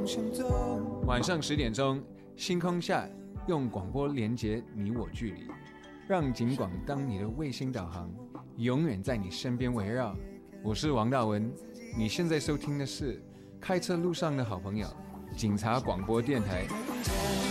晚上10点钟，星空下用广播连接你我距离，让警广当你的卫星导航，永远在你身边围绕。我是王大文，你现在收听的是开车路上的好朋友，警察广播电台。